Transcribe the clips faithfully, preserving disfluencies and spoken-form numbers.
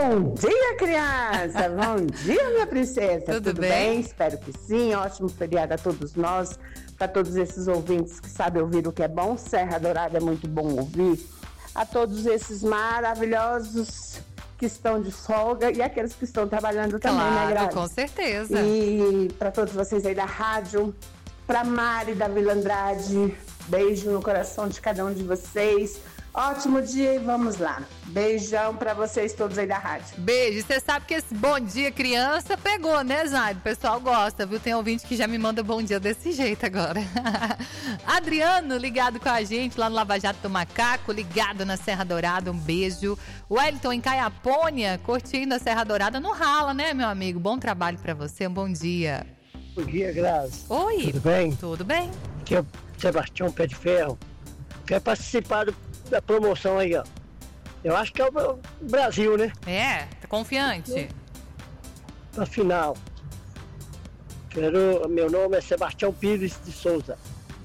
Bom dia, criança! Bom dia, minha princesa! Tudo, Tudo bem? bem? Espero que sim. Ótimo feriado a todos nós, para todos esses ouvintes que sabem ouvir o que é bom. Serra Dourada é muito bom ouvir. A todos esses maravilhosos que estão de folga e aqueles que estão trabalhando também, claro, né, Grazi? Com certeza. E para todos vocês aí da rádio, para Mari da Vila Andrade, beijo no coração de cada um de vocês. Ótimo dia e vamos lá. Beijão pra vocês todos aí da rádio. Beijo. Você sabe que esse bom dia criança pegou, né, Zaide? O pessoal gosta, viu? Tem ouvinte que já me manda bom dia desse jeito agora. Adriano, ligado com a gente lá no Lava Jato do Macaco, ligado na Serra Dourada, um beijo. Wellington em Caiapônia, curtindo a Serra Dourada no rala, né, meu amigo? Bom trabalho pra você, um bom dia. Bom dia, Grazi. Oi. Tudo bem? Tudo bem. Aqui é o Sebastião Pé de Ferro. Quer participar do, da promoção aí, ó. Eu acho que é o Brasil, né? É, tá confiante? Pra final. Quero, meu nome é Sebastião Pires de Souza.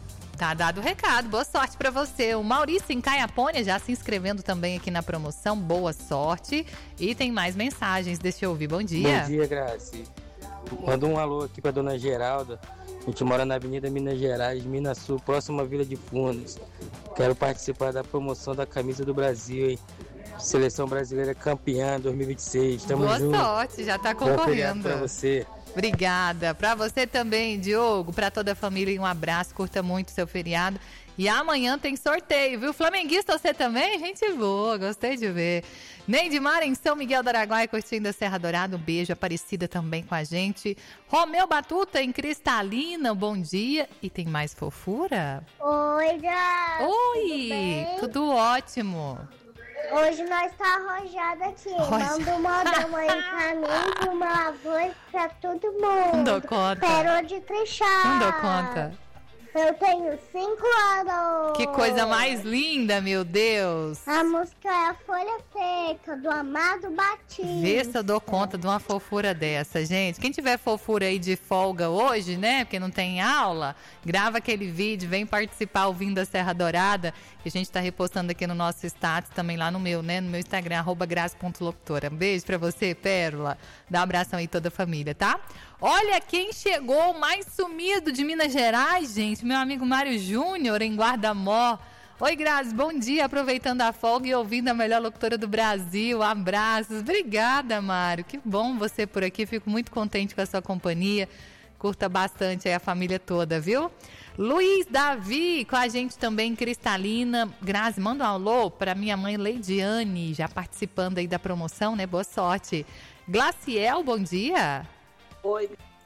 Tá dado o recado, boa sorte pra você. O Maurício em Caiapônia já se inscrevendo também aqui na promoção, boa sorte. E tem mais mensagens, deixa eu ouvir, bom dia. Bom dia, Grazi. Manda um alô aqui pra dona Geralda. A gente mora na Avenida Minas Gerais, Minas Sul, próxima à Vila de Fundos. Quero participar da promoção da camisa do Brasil, hein? Seleção brasileira campeã dois mil e vinte e seis. Tamo boa junto. sorte, já tá Bom feriado concorrendo. pra você. Obrigada. Pra você também, Diogo, pra toda a família, um abraço, curta muito o seu feriado. E amanhã tem sorteio, viu? Flamenguista você também? Gente boa, gostei de ver. Neidmar em São Miguel do Araguaia, curtindo a Serra Dourada, um beijo. Aparecida também com a gente. Romeu Batuta em Cristalina, bom dia. E tem mais fofura? Oi, Grazi. Oi, tudo, tudo ótimo. Hoje nós tá arrojado aqui. Roja. Manda uma dama aí pra mim, pro meu avô e pra todo mundo. Não dou conta. Parou de trechar. Não dou conta. Eu tenho cinco anos. Que coisa mais linda, meu Deus. A música é a Folha Seca, do Amado Batista. Vê se eu dou conta de uma fofura dessa, gente. Quem tiver fofura aí de folga hoje, né, porque não tem aula, grava aquele vídeo, vem participar ouvindo a Serra Dourada, que a gente tá repostando aqui no nosso status, também lá no meu, né, no meu Instagram, arroba grazi ponto locutora. Um beijo pra você, Pérola. Dá um abração aí toda a família, tá? Olha quem chegou mais sumido de Minas Gerais, gente. Meu amigo Mário Júnior, em Guarda-Mó. Oi, Grazi, bom dia. Aproveitando a folga e ouvindo a melhor locutora do Brasil. Abraços. Obrigada, Mário. Que bom você por aqui. Fico muito contente com a sua companhia. Curta bastante aí a família toda, viu? Luiz Davi, com a gente também, Cristalina. Grazi, manda um alô para minha mãe Leidiane, já participando aí da promoção, né? Boa sorte. Glaciel, bom dia. Oi,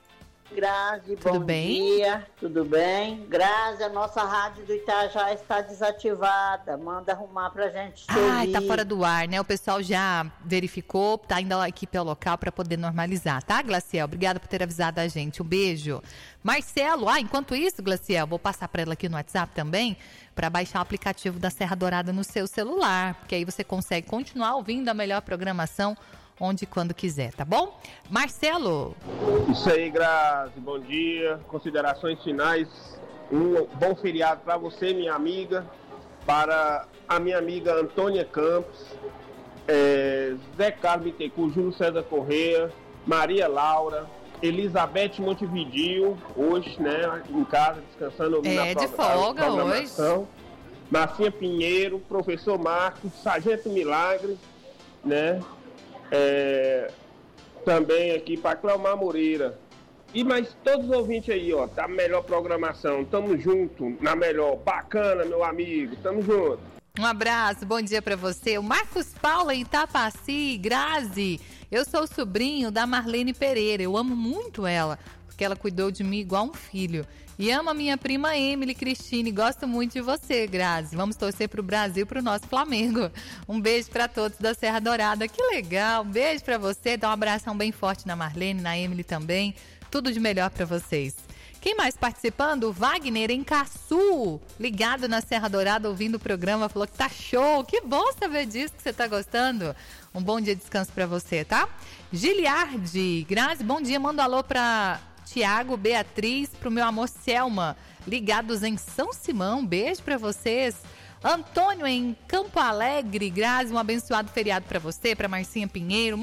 Grazi, Tudo bom bem? dia, tudo bem? Grazi, a nossa rádio do Itajá está desativada, manda arrumar pra gente te Ah, ouvir. tá fora do ar, né? O pessoal já verificou, tá indo a equipe ao local para poder normalizar, tá, Glaciel? Obrigada por ter avisado a gente, um beijo. Marcelo, ah, enquanto isso, Glaciel, vou passar para ela aqui no WhatsApp também, para baixar o aplicativo da Serra Dourada no seu celular, porque aí você consegue continuar ouvindo a melhor programação onde e quando quiser, tá bom? Marcelo. Isso aí, Grazi, bom dia. Considerações finais. Um bom feriado para você, minha amiga, para a minha amiga Antônia Campos, é, Zé Carlos Bittencourt, Júlio César Corrêa, Maria Laura, Elizabeth Montevideo, hoje, né, em casa, descansando. É, na de pro- folga programação. hoje. Marcinha Pinheiro, Professor Marcos, Sargento Milagre, né? É, também aqui para Cleomar Moreira e mais todos os ouvintes aí, ó, da melhor programação. Tamo junto, na melhor. Bacana, meu amigo, tamo junto. Um abraço, bom dia pra você. O Marcos Paula em Itapaci, Grazi. Eu sou o sobrinho da Marlene Pereira, eu amo muito ela, porque ela cuidou de mim igual um filho. E amo a minha prima Emily Cristine, gosto muito de você, Grazi. Vamos torcer pro Brasil e pro nosso Flamengo. Um beijo pra todos da Serra Dourada, que legal. Um beijo pra você, dá um abração bem forte na Marlene, na Emily também. Tudo de melhor pra vocês. Quem mais participando? Wagner em Caçu, ligado na Serra Dourada, ouvindo o programa, falou que tá show. Que bom saber disso, que você tá gostando. Um bom dia de descanso pra você, tá? Giliardi, Grazi, bom dia, manda um alô pra Tiago, Beatriz, pro meu amor Selma, ligados em São Simão, beijo pra vocês. Antônio em Campo Alegre, Grazi, um abençoado feriado pra você, pra Marcinha Pinheiro.